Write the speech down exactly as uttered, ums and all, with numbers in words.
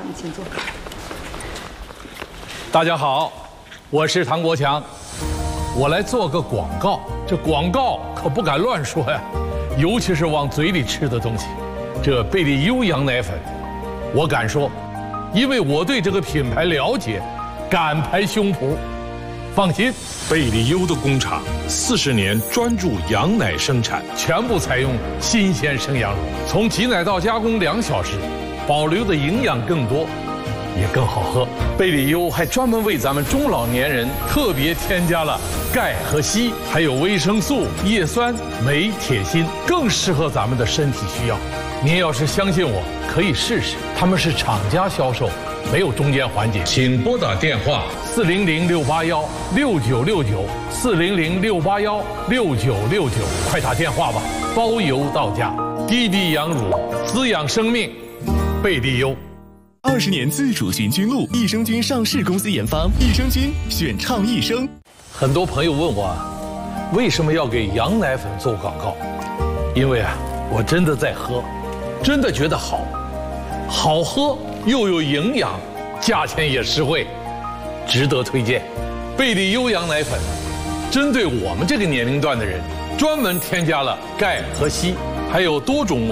请坐。 大家好，我是唐国强，我来做个广告。这广告可不敢乱说呀，尤其是往嘴里吃的东西。这贝利优羊奶粉，我敢说，因为我对这个品牌了解，敢拍胸脯。放心， 贝利优的工厂四十年专注羊奶生产， 全部采用新鲜生羊乳，从挤奶到加工两小时，保留的营养更多，也更好喝。贝利优还专门为咱们中老年人特别添加了钙和硒，还有维生素、叶酸、镁、铁、锌，更适合咱们的身体需要。您要是相信我，可以试试。他们是厂家销售，没有中间环节。请拨打电话四零零六八幺六九六九四零零六八幺六九六九，快打电话吧，包邮到家。滴滴羊乳，滋养生命，贝利优。 二十年自主行军路，益生菌上市公司研发，益生菌选倡益生。 很多朋友问我啊，为什么要给羊奶粉做广告？因为啊，我真的在喝，真的觉得好，好喝又有营养，价钱也实惠，值得推荐。贝利优羊奶粉，针对我们这个年龄段的人，专门添加了钙和硒，还有多种